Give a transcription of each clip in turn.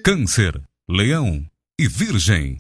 Câncer, Leão e Virgem.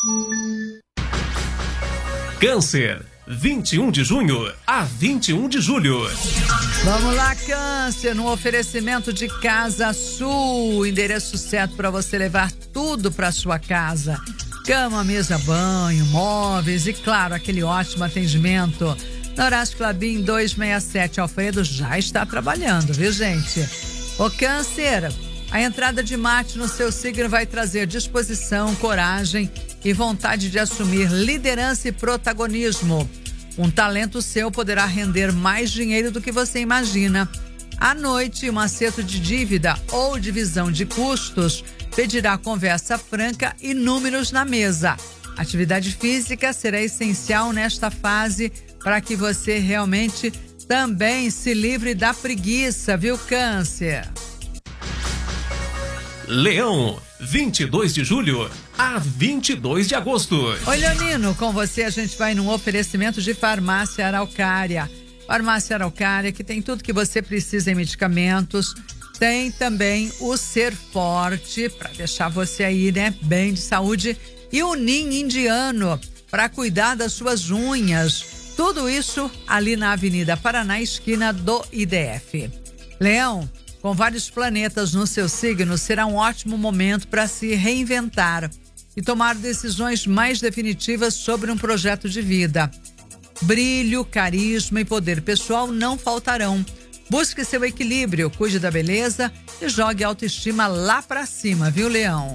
Câncer, 21 de junho a 21 de julho. Vamos lá, Câncer, no oferecimento de Casa Sul, endereço certo para você levar tudo para sua casa. Cama, mesa, banho, móveis e, claro, aquele ótimo atendimento. Na Horácio Clabin 267, Alfredo já está trabalhando, viu, gente? Ô, Câncer, a entrada de Marte no seu signo vai trazer disposição, coragem e vontade de assumir liderança e protagonismo. Um talento seu poderá render mais dinheiro do que você imagina. À noite, um acerto de dívida ou divisão de custos pedirá conversa franca e números na mesa. Atividade física será essencial nesta fase para que você realmente também se livre da preguiça, viu, Câncer? Leão, 22 de julho a 22 de agosto. Oi, Leonino, com você a gente vai num oferecimento de Farmácia Araucária. Farmácia Araucária, que tem tudo que você precisa em medicamentos. Tem também o Ser Forte, para deixar você aí, né, bem de saúde. E o Nin Indiano, para cuidar das suas unhas. Tudo isso ali na Avenida Paraná, esquina do IDF. Leão, com vários planetas no seu signo, será um ótimo momento para se reinventar e tomar decisões mais definitivas sobre um projeto de vida. Brilho, carisma e poder pessoal não faltarão. Busque seu equilíbrio, cuide da beleza e jogue a autoestima lá pra cima, viu, Leão?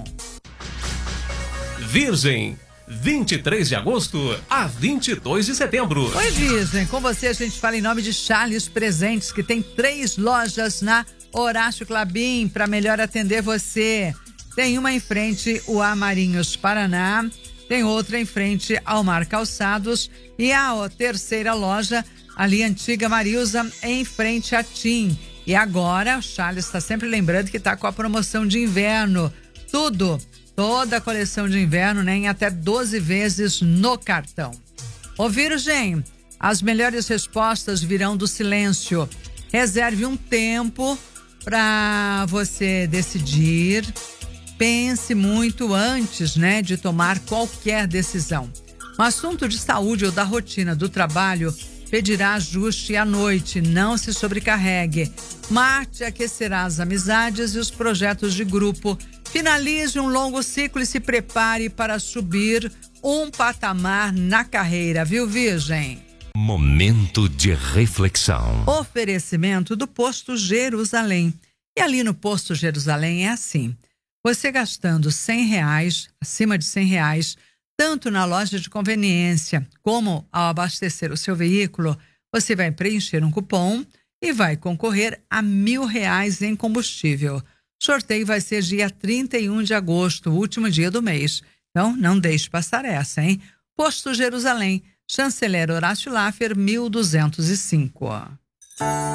Virgem, 23 de agosto a 22 de setembro. Oi, Virgem, com você a gente fala em nome de Charles Presentes, que tem 3 lojas na Horácio Clabin para melhor atender você. Tem uma em frente ao Amarinhos Paraná, tem outra em frente ao Mar Calçados e a terceira loja ali, Antiga Marilza, em frente a TIM. E agora o Charles está sempre lembrando que está com a promoção de inverno. Toda a coleção de inverno, né, em até 12 vezes no cartão. Ô, Virgem, as melhores respostas virão do silêncio. Reserve um tempo para você decidir. Pense muito antes, né, de tomar qualquer decisão. Um assunto de saúde ou da rotina do trabalho pedirá ajuste à noite, não se sobrecarregue. Marte aquecerá as amizades e os projetos de grupo. Finalize um longo ciclo e se prepare para subir um patamar na carreira, viu, Virgem? Momento de reflexão. Oferecimento do Posto Jerusalém. E ali no Posto Jerusalém é assim. Você gastando R$100, acima de R$100, tanto na loja de conveniência como ao abastecer o seu veículo, você vai preencher um cupom e vai concorrer a R$1.000 em combustível. O sorteio vai ser dia 31 de agosto, último dia do mês. Então, não deixe passar essa, hein? Posto Jerusalém, Chanceler Horácio Laffer, 1205.